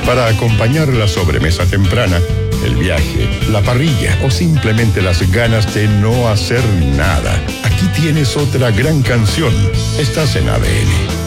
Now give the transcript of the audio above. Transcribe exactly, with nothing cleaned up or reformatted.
para acompañar la sobremesa temprana, el viaje, la parrilla o simplemente las ganas de no hacer nada. Aquí tienes otra gran canción. Estás en A D N.